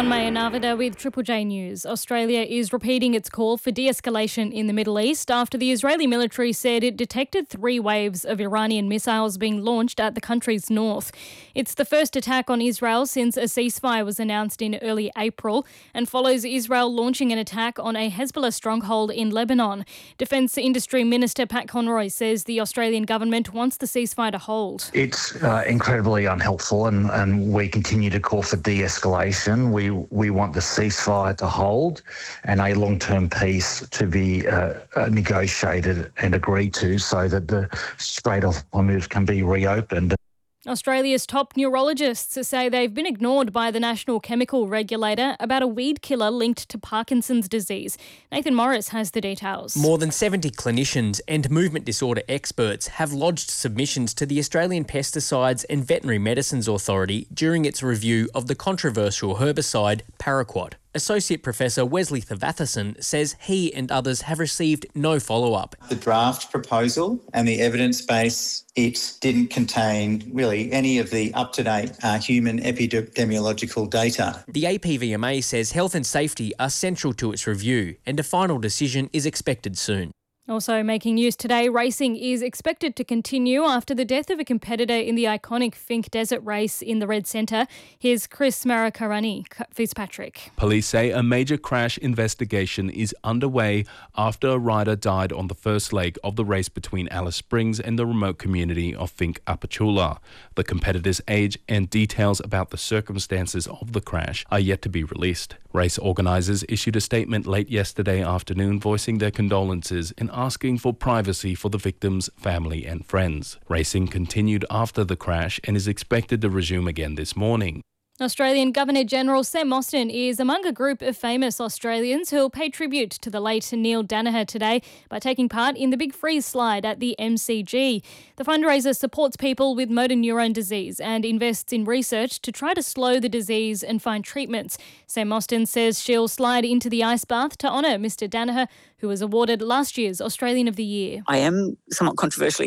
Maya Narvada with Triple J News. Australia is repeating its call for de-escalation in the Middle East after the Israeli military said it detected 3 waves of Iranian missiles being launched at the country's north. It's the first attack on Israel since a ceasefire was announced in early April and follows Israel launching an attack on a Hezbollah stronghold in Lebanon. Defence Industry Minister Pat Conroy says the Australian government wants the ceasefire to hold. It's incredibly unhelpful and we continue to call for de-escalation. We want the ceasefire to hold and a long-term peace to be negotiated and agreed to so that the Strait of Hormuz can be reopened. Australia's top neurologists say they've been ignored by the National Chemical Regulator about a weed killer linked to Parkinson's disease. Nathan Morris has the details. More than 70 clinicians and movement disorder experts have lodged submissions to the Australian Pesticides and Veterinary Medicines Authority during its review of the controversial herbicide Paraquat. Associate Professor Wesley Thevathasan says he and others have received no follow-up. The draft proposal and the evidence base, it didn't contain really any of the up-to-date human epidemiological data. The APVMA says health and safety are central to its review and a final decision is expected soon. Also making news today, racing is expected to continue after the death of a competitor in the iconic Finke Desert race in the Red Centre. Here's Chris Marakarani, Fitzpatrick. Police say a major crash investigation is underway after a rider died on the first leg of the race between Alice Springs and the remote community of Finke Apachula. The competitor's age and details about the circumstances of the crash are yet to be released. Race organisers issued a statement late yesterday afternoon voicing their condolences and asking for privacy for the victims' family and friends. Racing continued after the crash and is expected to resume again this morning. Australian Governor-General Sam Mostyn is among a group of famous Australians who'll pay tribute to the late Neil Daniher today by taking part in the Big Freeze slide at the MCG. The fundraiser supports people with motor neurone disease and invests in research to try to slow the disease and find treatments. Sam Mostyn says she'll slide into the ice bath to honour Mr Daniher, who was awarded last year's Australian of the Year. I am somewhat controversially